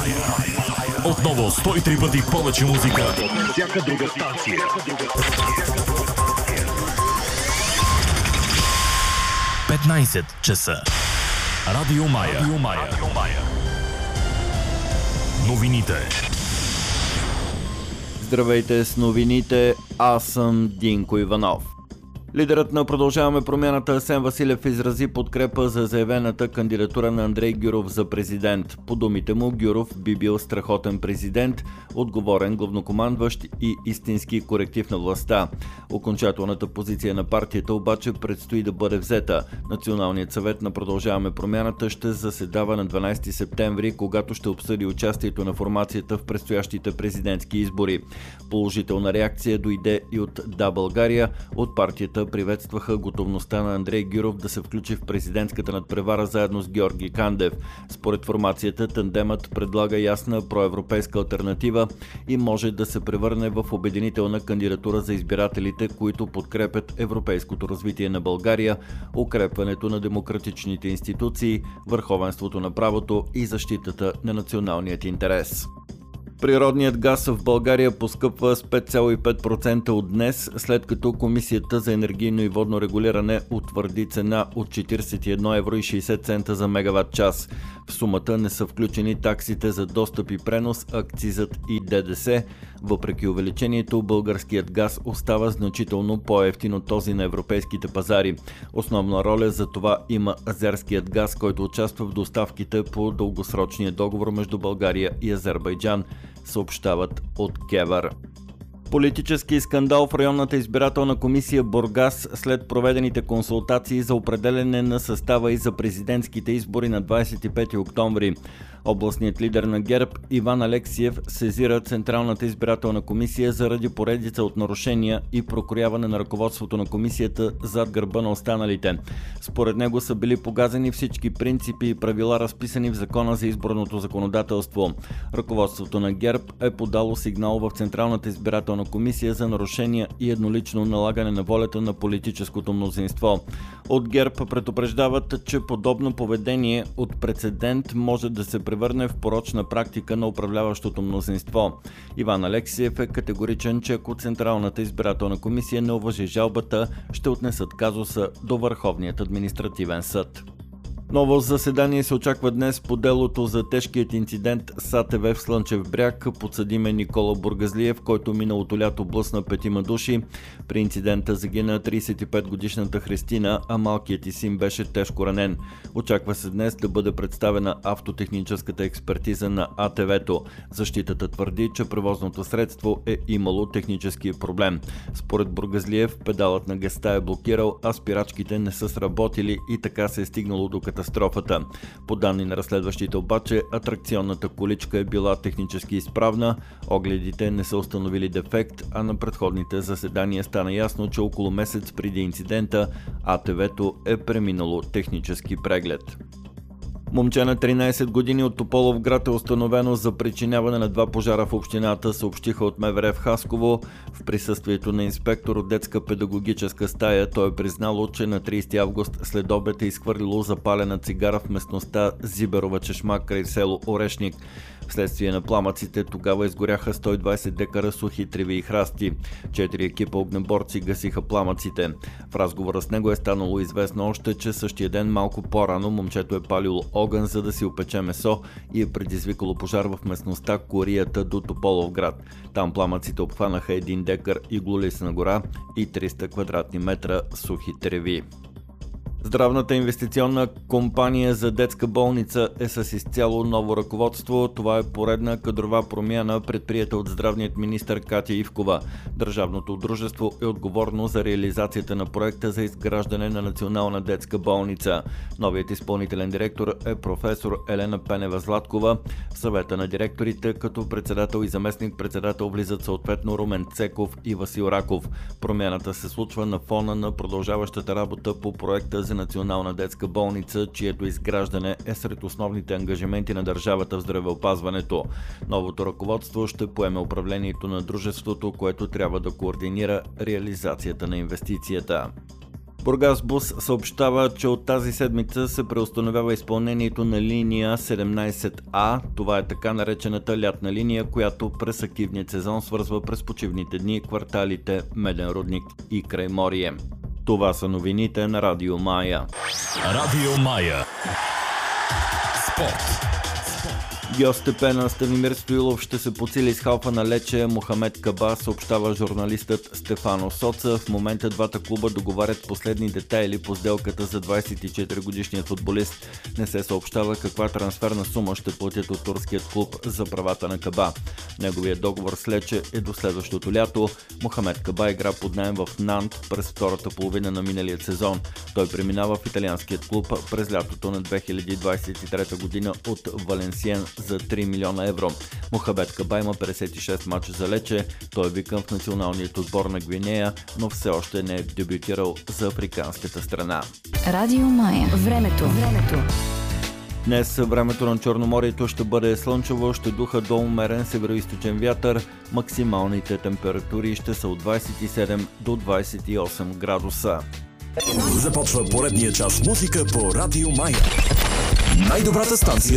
Отново 103 пъти повече музика. Всяка друга станция. 15 часа. Радио Мая. Новините. Здравейте с новините, аз съм Динко Иванов. Лидерът на Продължаваме промяната Асен Василев изрази подкрепа за заявената кандидатура на Андрей Гюров за президент. По думите му, Гюров би бил страхотен президент, отговорен главнокомандващ и истински коректив на властта. Окончателната позиция на партията обаче предстои да бъде взета. Националният съвет на Продължаваме промяната ще заседава на 12 септември, когато ще обсъди участието на формацията в предстоящите президентски избори. Положителна реакция дойде и от Да, България. От партията приветстваха готовността на Андрей Гюров да се включи в президентската надпревара заедно с Георги Кандев. Според формацията, тандемът предлага ясна проевропейска алтернатива и може да се превърне в обединителна кандидатура за избирателите, които подкрепят европейското развитие на България, укрепването на демократичните институции, върховенството на правото и защитата на националният интерес. Природният газ в България поскъпва с 5,5% от днес, след като Комисията за енергийно и водно регулиране утвърди цена от 41,60 евро за мегаватт час. В сумата не са включени таксите за достъп и пренос, акцизът и ДДС. Въпреки увеличението, българският газ остава значително по-евтин от този на европейските пазари. Основна роля за това има азерският газ, който участва в доставките по дългосрочния договор между България и Азербайджан, съобщават от КЕВР. Политически скандал в районната избирателна комисия Бургас след проведените консултации за определене на състава и за президентските избори на 25 октомври. Областният лидер на ГЕРБ Иван Алексиев сезира Централната избирателна комисия заради поредица от нарушения и прокрояване на ръководството на комисията зад гърба на останалите. Според него са били погазени всички принципи и правила, разписани в Закона за изборното законодателство. Ръководството на ГЕРБ е подало сигнал в Централната избирателна комисия за нарушения и еднолично налагане на волята на политическото мнозинство. От ГЕРБ предупреждават, че подобно поведение от прецедент може да се превърне в порочна практика на управляващото мнозинство. Иван Алексиев е категоричен, че ако Централната избирателна комисия не уважи жалбата, ще отнесат казуса до Върховният административен съд. Ново заседание се очаква днес по делото за тежкият инцидент с АТВ в Слънчев бряг. Подсъдим е Никола Бургазлиев, който миналото лято блъсна 5 души. При инцидента загина 35-годишната Христина, а малкият й син беше тежко ранен. Очаква се днес да бъде представена автотехническата експертиза на АТВ-то. Защитата твърди, че превозното средство е имало технически проблем. Според Бургазлиев, педалът на газта е блокирал, а спирачките не са сработили и така се е стигнало до катастрофата. По данни на разследващите обаче, атракционната количка е била технически изправна, огледите не са установили дефект, а на предходните заседания стана ясно, че около месец преди инцидента АТВ-то е преминало технически преглед. Момче на 13 години от Тополовград е установено за причиняване на 2 пожара в общината, съобщиха от МВР в Хасково. В присъствието на инспектор от детска педагогическа стая той е признало, че на 30 август след обед е изхвърлило запалена цигара в местността Зиберова чешма край село Орешник. Вследствие на пламъците тогава изгоряха 120 декара сухи треви и храсти. 4 екипа огнеборци гасиха пламъците. В разговора с него е станало известно още, че същия ден малко по-рано момчето е палило огън, за да си опече месо и е предизвикало пожар в местността Корията до Тополовград. Там пламъците обхванаха 1 декар иглолистна гора и 300 квадратни метра сухи треви. Здравната инвестиционна компания за детска болница е с изцяло ново ръководство. Това е поредна кадрова промяна, предприета от здравният министър Катя Ивкова. Държавното дружество е отговорно за реализацията на проекта за изграждане на национална детска болница. Новият изпълнителен директор е професор Елена Пенева-Златкова. В съвета на директорите като председател и заместник-председател влизат съответно Румен Цеков и Васил Раков. Промяната се случва на фона на продължаващата работа по проекта за национална детска болница, чието изграждане е сред основните ангажименти на държавата в здравеопазването. Новото ръководство ще поеме управлението на дружеството, което трябва да координира реализацията на инвестицията. Бургасбус съобщава, че от тази седмица се преустановява изпълнението на линия 17А. Това е така наречената лятна линия, която през активния сезон свързва през почивните дни кварталите Меден рудник и Крайморие. Това са новините на Радио Мая. Радио Мая. Спорт. Геостепе на Станимир Стоилов ще се подсили с халфа на Лече Мохамед Каба, съобщава журналистът Стефано Соца. В момента двата клуба договарят последни детайли по сделката за 24-годишният футболист. Не се съобщава каква трансферна сума ще платят от турският клуб за правата на Каба. Неговият договор с Лече е до следващото лято. Мохамед Каба игра под наем в Нант през втората половина на миналият сезон. Той преминава в италианският клуб през лятото на 2023 година от Валенсиен за 3 милиона евро. Мохамед Каба има 56 мача за Лече. Той е викан в националният отбор на Гвинея, но все още не е дебютирал за африканската страна. Радио Мая. Времето. Днес времето на Черноморието ще бъде слънчево, ще духа до умерен североизточен вятър. Максималните температури ще са от 27 до 28 градуса. Започва поредния час музика по Радио Мая. Най-добрата станция